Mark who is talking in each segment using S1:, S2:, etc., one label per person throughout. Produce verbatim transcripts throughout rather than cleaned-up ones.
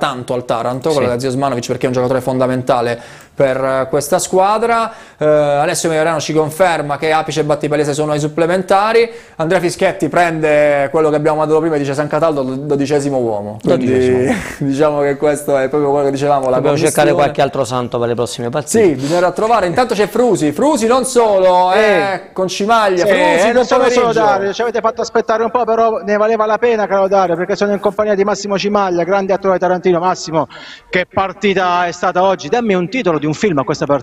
S1: tanto al Taranto,
S2: Sì.
S1: quello da Ziosmanovic, perché è un giocatore fondamentale per questa squadra. eh, Alessio Maiorano ci conferma che Apice e Battipalese sono ai supplementari. Andrea Fischetti prende quello che abbiamo mandato prima e dice San Cataldo dodicesimo uomo, quindi
S2: Dodicesimo.
S1: diciamo che questo è proprio quello che dicevamo, la
S2: Dobbiamo cercare
S1: commistione.
S2: qualche altro santo per le prossime partite.
S1: Sì, bisognerà trovare. Intanto c'è Frusi, Frusi non solo, eh, con Cimaglia,
S3: Sì,
S1: Frusi,
S3: eh,
S1: buon
S3: non sono solo
S1: pomeriggio.
S3: Dario, ci avete fatto aspettare un po', però ne valeva la pena, caro Dario, perché sono in compagnia di Massimo Cimaglia, grande attore tarantino. Massimo, che partita è stata oggi? Dammi un titolo di un film a questa partita.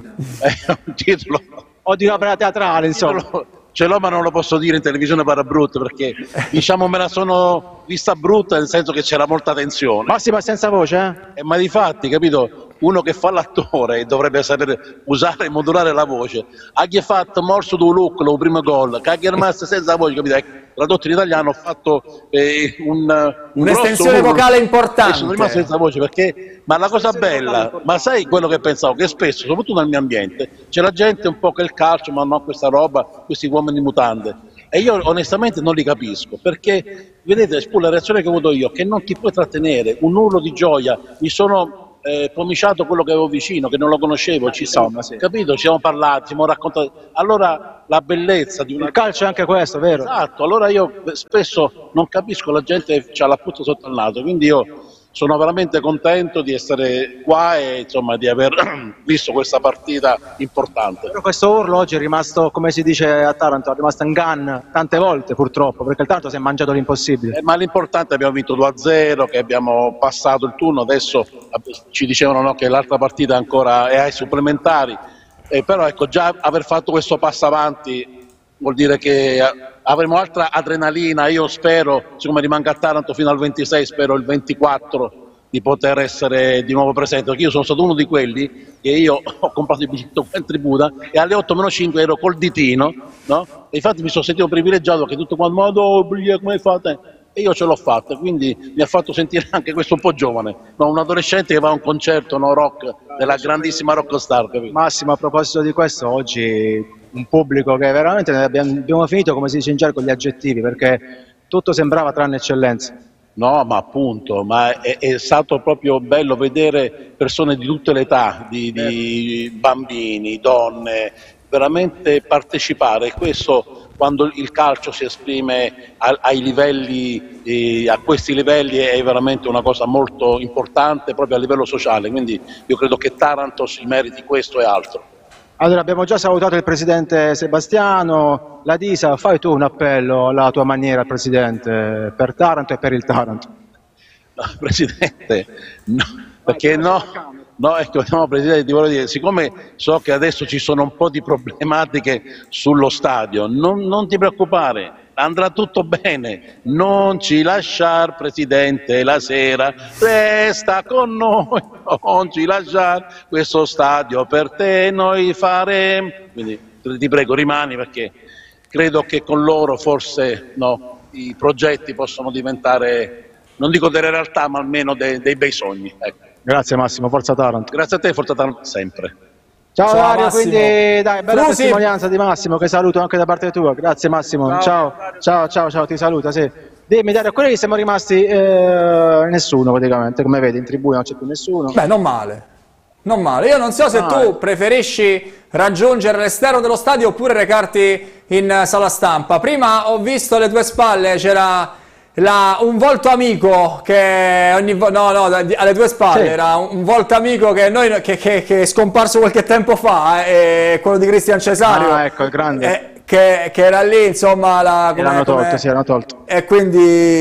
S4: Eh, un titolo,
S3: O di un'opera teatrale, insomma.
S4: titolo ce l'ho, ma non lo posso dire in televisione para brutta, perché diciamo me la sono vista brutta, nel senso che c'era molta tensione.
S3: Massimo è senza voce, eh?
S4: Eh, ma di fatti, capito? Uno che fa l'attore dovrebbe saper usare e modulare la voce. Ha chi ha fatto morso do lucco, il primo gol, che ha rimasto senza voce, capito? Ecco, tradotto in italiano ho fatto eh, un, un
S1: Un'estensione
S4: grosso
S1: vocale
S4: urlo.
S1: importante.
S4: E sono rimasto senza voce perché, ma la cosa bella, ma sai quello che pensavo? Che spesso, soprattutto nel mio ambiente, c'è la gente un po' che il calcio, ma no questa roba, questi uomini in mutande. E io onestamente non li capisco, perché vedete, la reazione che ho avuto io, che non ti puoi trattenere, un urlo di gioia, mi sono eh, pomiciato quello che avevo vicino, che non lo conoscevo, ci siamo,
S3: Insomma, sì.
S4: capito? Ci siamo parlati, ci siamo raccontati. Allora la bellezza di una
S3: Il calcio è anche questo, vero?
S4: Esatto, allora io spesso non capisco, la gente c'ha la puzza sotto il naso, quindi io sono veramente contento di essere qua e insomma di aver visto questa partita importante.
S3: Però questo urlo oggi è rimasto, come si dice a Taranto, è rimasto in gun tante volte purtroppo, perché il Taranto si è mangiato l'impossibile.
S4: Eh, ma l'importante è che abbiamo vinto due a zero, che abbiamo passato il turno, adesso ci dicevano no, che l'altra partita ancora è ai supplementari, eh, però ecco, già aver fatto questo passo avanti vuol dire che avremo altra adrenalina. Io spero, siccome rimango a Taranto fino al ventisei, spero il ventiquattro di poter essere di nuovo presente, perché io sono stato uno di quelli che io ho comprato il biglietto qua in tribuna e alle otto meno cinque ero col ditino, no? E infatti mi sono sentito privilegiato, che tutto quanto modo, oh, come fate? E io ce l'ho fatta, quindi mi ha fatto sentire anche questo un po' giovane, no? Un adolescente che va a un concerto no, rock della grandissima rock star, capito?
S3: Massimo, a proposito di questo, oggi un pubblico che veramente abbiamo, abbiamo finito, come si dice in gergo, gli aggettivi, perché tutto sembrava tranne eccellenza.
S4: No, ma appunto, ma è, è stato proprio bello vedere persone di tutte le età, di, di bambini, donne, veramente partecipare. E questo, quando il calcio si esprime a, ai livelli, eh, a questi livelli, è veramente una cosa molto importante proprio a livello sociale. Quindi io credo che Taranto si meriti questo e altro.
S3: Allora, abbiamo già salutato il presidente Sebastiano. La Disa, fai tu un appello alla tua maniera al presidente per Taranto e per il Taranto.
S4: No, Presidente, no, perché no, no, ecco, no, Presidente, ti voglio dire, siccome so che adesso ci sono un po' di problematiche sullo stadio, non, non ti preoccupare, andrà tutto bene, non ci lasciar Presidente la sera, resta con noi, non ci lasciar questo stadio per te noi faremo, quindi ti prego rimani, perché credo che con loro forse no, i progetti possono diventare, non dico delle realtà, ma almeno dei, dei bei sogni. Ecco.
S3: Grazie Massimo, forza Taranto.
S4: Grazie a te, forza Taranto sempre.
S3: Ciao,
S1: Ciao,
S3: Dario,
S1: Massimo.
S3: quindi dai, bella
S1: Frusi.
S3: testimonianza di Massimo, che saluto anche da parte tua. Grazie Massimo, ciao, ciao, ciao, ciao, ciao, ti saluta, sì. Dimmi Dario, quelli siamo rimasti eh, nessuno praticamente, come vedi in tribuna non c'è più nessuno.
S1: Beh, non male. Non male. Io non so se
S3: Ah,
S1: tu
S3: eh.
S1: preferisci raggiungere l'esterno dello stadio oppure recarti in sala stampa. Prima ho visto alle tue spalle, c'era la- un volto amico che ogni vo- no, no, da- di- alle tue spalle
S3: Sì.
S1: era un, un volto amico che, noi, che, che- che è scomparso qualche tempo fa, eh, è quello di Cristian Cesario.
S3: Ah, ecco, il grande.
S1: Eh, che, che era lì, insomma, la, come-
S3: L'hanno tolto,
S1: come-
S3: sì, l'hanno tolto.
S1: E quindi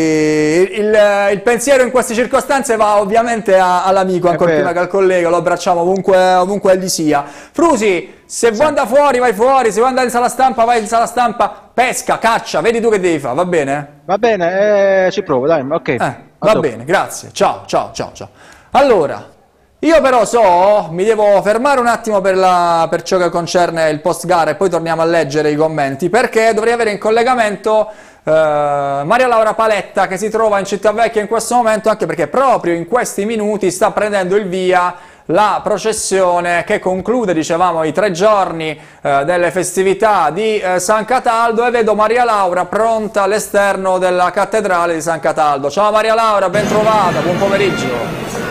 S1: il, il pensiero in queste circostanze va ovviamente a- all'amico,
S3: È
S1: ancora
S3: vero.
S1: prima che al collega, lo abbracciamo ovunque, ovunque egli sia. Frusi, se vuoi andare fuori vai fuori, se vuoi andare in sala stampa vai in sala stampa, pesca, caccia, vedi tu che devi fare, va bene?
S3: Va bene, eh, ci provo, dai, ok.
S1: Eh,
S3: A
S1: va
S3: dopo.
S1: bene, grazie, ciao, ciao, ciao, ciao. Allora, io però so, mi devo fermare un attimo per, la- per ciò che concerne il post gara e poi torniamo a leggere i commenti, perché dovrei avere in collegamento eh, Maria Laura Paletta, che si trova in Città Vecchia in questo momento, anche perché proprio in questi minuti sta prendendo il via la processione che conclude, dicevamo, i tre giorni eh, delle festività di eh, San Cataldo, e vedo Maria Laura pronta all'esterno della cattedrale di San Cataldo. Ciao Maria Laura, ben trovata, buon pomeriggio.